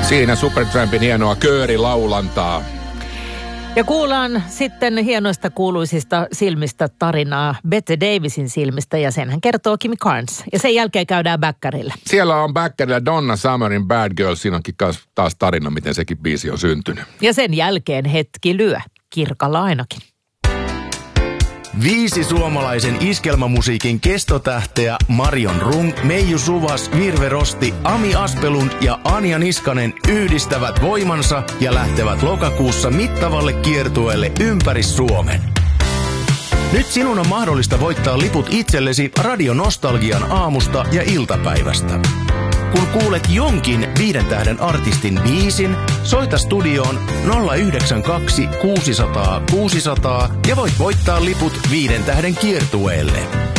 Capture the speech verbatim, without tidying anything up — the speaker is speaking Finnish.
Siinä Supertrampin hienoa köörilaulantaa. Ja kuullaan sitten hienoista kuuluisista silmistä tarinaa Bette Davisin silmistä, ja sen hän kertoo Kimi Carnes. Ja sen jälkeen käydään Bäkkärillä. Siellä on Bäkkärillä Donna Summerin Bad Girls. Siinä onkin taas tarina, miten sekin biisi on syntynyt. Ja sen jälkeen hetki lyö. Kirkalla ainakin. Viisi suomalaisen iskelmämusiikin kestotähteä Marion Rung, Meiju Suvas, Virve Rosti, Ami Aspelund ja Anja Niskanen yhdistävät voimansa ja lähtevät lokakuussa mittavalle kiertueelle ympäri Suomen. Nyt sinun on mahdollista voittaa liput itsellesi Radio Nostalgian aamusta ja iltapäivästä. Kun kuulet jonkin viiden tähden artistin biisin, soita studioon nolla yhdeksän kaksi kuusi nolla nolla kuusi nolla nolla ja voit voittaa liput viiden tähden kiertueelle.